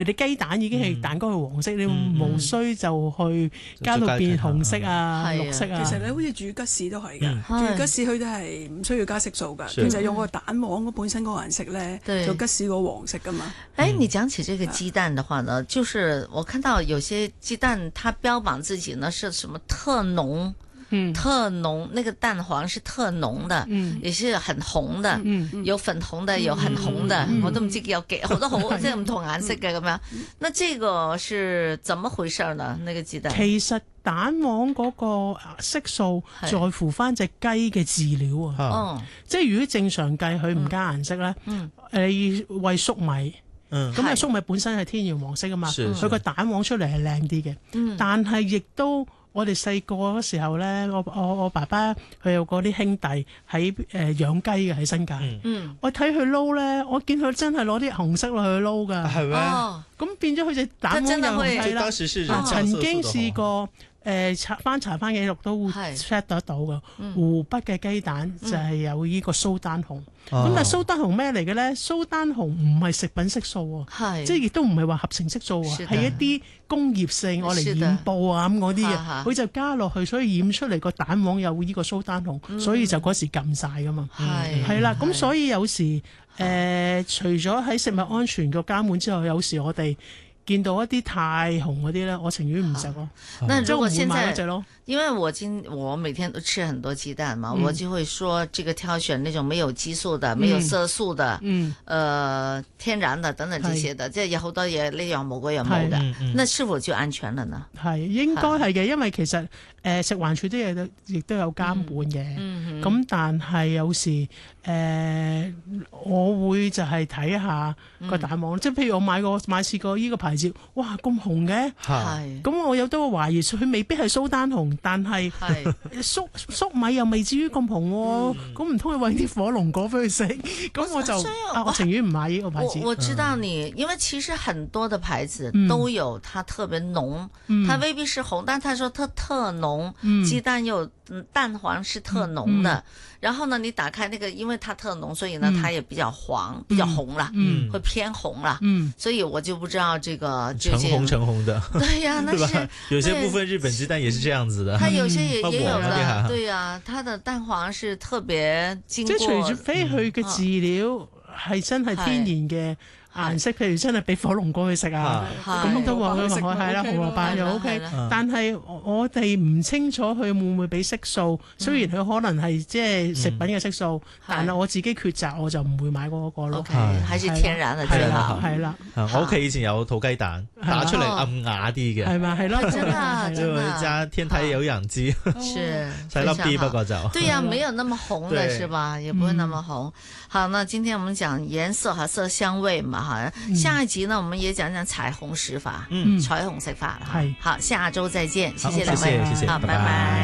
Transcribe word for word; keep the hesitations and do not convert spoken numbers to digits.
你雞蛋已經係蛋糕係黃色，你無需就去加到變紅色啊、綠色啊。 其實你好似煮吉士都係㗎，煮吉士佢都係唔需要加色素㗎，其實用個蛋黃嗰本身嗰個顏色咧，就吉士個黃色㗎嘛。 誒，你講起這個雞蛋的話呢，就是我看到有些雞蛋，它標榜自己呢是什麼特濃。嗯，特濃，那個蛋黃是特濃的，嗯，也是很紅的，嗯，有粉紅的，有很紅的，嗯、我都唔知有幾好多好即係唔同顏色嘅咁樣。那這個是怎麼回事呢？那個雞蛋其實蛋黃嗰個色素在乎翻隻雞嘅飼料啊，哦，即係如果正常計佢唔加顏色咧，嗯，誒餵粟米。嗯，咁啊粟米本身係天然黃色噶嘛，佢個蛋黃出嚟係靚啲嘅，嗯，但係亦都我哋細個嗰時候咧，我我我爸爸佢有嗰啲兄弟喺誒養雞嘅喺新界，嗯，我睇佢撈咧，我見佢真係攞啲紅色落去撈噶，係咩？咁變咗佢隻蛋黃又係啦，曾經試過。誒查翻查翻記錄都會 check 得到嘅，湖北嘅雞蛋就係有呢個蘇丹紅。咁但係蘇丹紅咩嚟嘅咧？蘇丹紅唔係食品色素喎，即係亦都唔係話合成色素喎，係一啲工業性我嚟染布啊咁嗰啲嘅，佢就加落去，所以染出嚟個蛋黃有呢個蘇丹紅，所以就嗰時禁晒噶嘛。係啦，咁所以有時誒除咗喺食物安全個監管之後，有時我哋見到一啲太紅嗰啲咧，我情願唔食咯。 那如果現在， 咯因為我今我每天都吃很多雞蛋嘛，嗯、我就會說，這個挑選那種沒有激素的、嗯、沒有色素的、嗯，呃，天然的等等這些的，即係有好多嘢呢樣冇嗰樣冇嘅，那是否就安全了呢？係應該係嘅，因為其實誒、呃、食環署啲嘢都亦都有監管嘅，咁、嗯嗯、但係有時誒、呃、我會就係睇下個蛋黃，即係、嗯、譬如我買過買試過依個牌子，哇咁紅嘅，係，咁我有都懷疑佢未必係蘇丹紅。但係粟粟米又未至於咁紅喎，咁唔通去餵啲火龍果俾佢食？咁我就啊，我情願唔買呢個牌子。 我我知道你，因為其實很多的牌子都有它特別濃，它未必是紅，但它說它特濃，雞蛋又蛋黃是特濃的。然後呢，你打開那個，因為它特濃，所以呢，它也比較黃，比較紅啦，會偏紅啦。所以我就不知道這個橙紅橙紅的。 對呀，那是有些部分日本雞蛋也是這樣子的。 它有些也也有的，對呀，它的蛋黃是特別經過。 即係除非佢嘅飼料係真係天然嘅顏色，譬如真係俾火龍果去食啊，咁都話佢係啦，紅蘿蔔又 OK。但係我哋唔清楚佢會唔會俾色素，雖然佢可能係即係食品嘅色素，但係我自己抉擇我就唔會買嗰個咯。 OK，還是天然嘅最好。 係啦， 我屋企以前有土雞蛋，打出嚟暗啞啲嘅， 係咪？係咯， 真的，真的。 加天台有氧機， 是細粒啲，不過就對呀，沒有那麼紅的是吧？也不會那麼紅。好，那今天我們講顏色和色香味嘛。下一集呢，我們也講講彩虹食法，嗯，彩虹食法，好，下周再見，謝謝兩位， 謝謝， 好，拜拜。